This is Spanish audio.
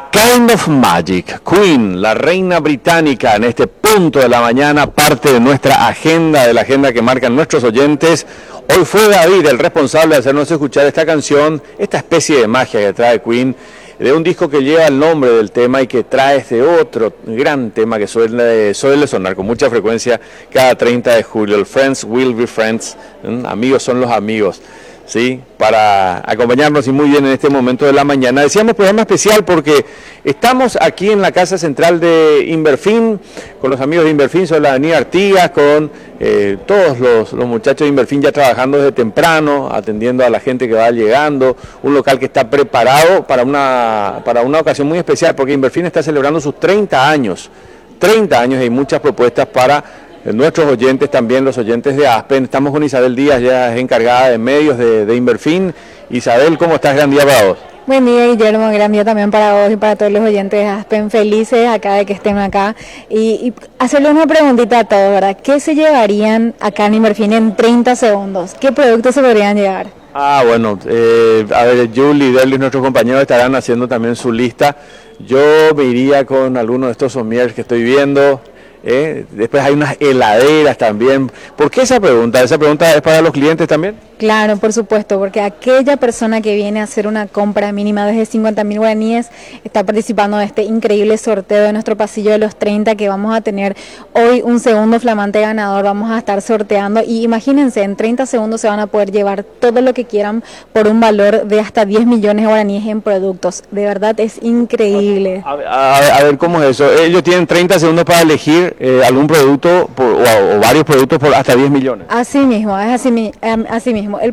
Kind of Magic, Queen, la reina británica, en este punto de la mañana, parte de nuestra agenda, de la agenda que marcan nuestros oyentes. Hoy fue David el responsable de hacernos escuchar esta canción, esta especie de magia que trae Queen, de un disco que lleva el nombre del tema y que trae este otro gran tema que suele sonar con mucha frecuencia cada 30 de julio, el Friends Will Be Friends, amigos son los amigos. Sí, para acompañarnos y muy bien en este momento de la mañana. Decíamos programa especial porque estamos aquí en la casa central de Inverfin, con los amigos de Inverfin sobre la avenida Artigas, con todos los muchachos de Inverfin ya trabajando desde temprano, atendiendo a la gente que va llegando, un local que está preparado para una ocasión muy especial, porque Inverfin está celebrando sus 30 años y hay muchas propuestas para nuestros oyentes, también los oyentes de Aspen. Estamos con Isabel Díaz, ya es encargada de medios de Inverfin. Isabel, ¿cómo estás? Gran día para vos. Buen día, Guillermo, gran día también para vos y para todos los oyentes de Aspen, felices acá de que estén acá y hacerle una preguntita a todos, ¿verdad? ¿Qué se llevarían acá en Inverfin en 30 segundos? ¿Qué productos se podrían llevar? Bueno, a ver, Julie y Derlis, nuestros compañeros, estarán haciendo también su lista. Yo me iría con alguno de estos sommeliers que estoy viendo. Después hay unas heladeras también. ¿Por qué esa pregunta? ¿Esa pregunta es para los clientes también? Claro, por supuesto, porque aquella persona que viene a hacer una compra mínima desde 50.000 guaraníes está participando de este increíble sorteo de nuestro pasillo de los 30 que vamos a tener hoy un segundo flamante ganador, vamos a estar sorteando y imagínense, en 30 segundos se van a poder llevar todo lo que quieran por un valor de hasta 10 millones de guaraníes en productos. De verdad es increíble. A ver, ¿cómo es eso? Ellos tienen 30 segundos para elegir algún producto o varios productos por hasta 10 millones. Así mismo, es así mismo.